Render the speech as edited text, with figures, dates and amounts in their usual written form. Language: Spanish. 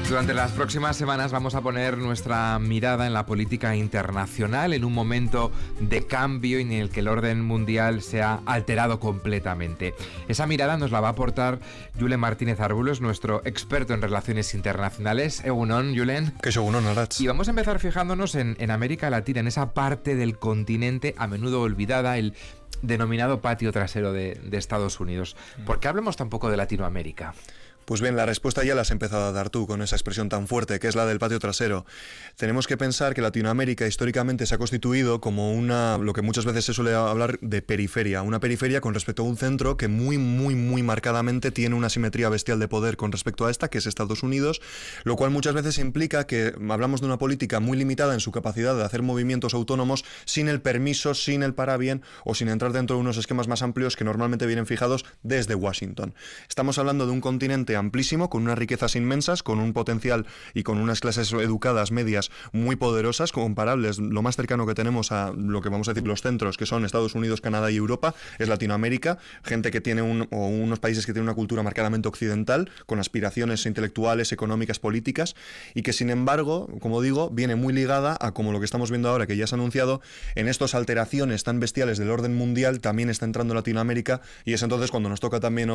Durante las próximas semanas vamos a poner nuestra mirada en la política internacional en un momento de cambio en el que el orden mundial se ha alterado completamente. Esa mirada nos la va a aportar Julen Martínez Arbulos, nuestro experto en relaciones internacionales. Egunon, Julen. Egunon, Arats. Y vamos a empezar fijándonos en América Latina, en esa parte del continente a menudo olvidada, el denominado patio trasero de Estados Unidos. ¿Por qué hablamos tampoco de Latinoamérica? Pues bien, la respuesta ya la has empezado a dar tú con esa expresión tan fuerte que es la del patio trasero. Tenemos que pensar que Latinoamérica históricamente se ha constituido como lo que muchas veces se suele hablar de periferia, una periferia con respecto a un centro que muy marcadamente tiene una simetría bestial de poder con respecto a esta, que es Estados Unidos, lo cual muchas veces implica que hablamos de una política muy limitada en su capacidad de hacer movimientos autónomos sin el permiso, sin el parabién o sin entrar dentro de unos esquemas más amplios que normalmente vienen fijados desde Washington. Estamos hablando de un continente amplísimo, con unas riquezas inmensas, con un potencial y con unas clases educadas medias muy poderosas, comparables. Lo más cercano que tenemos a lo que vamos a decir los centros, que son Estados Unidos, Canadá y Europa, es Latinoamérica, gente que tiene unos países que tienen una cultura marcadamente occidental, con aspiraciones intelectuales, económicas, políticas, y que sin embargo, como digo, viene muy ligada a como lo que estamos viendo ahora, que ya se ha anunciado, en estas alteraciones tan bestiales del orden mundial, también está entrando Latinoamérica, y es entonces cuando nos toca también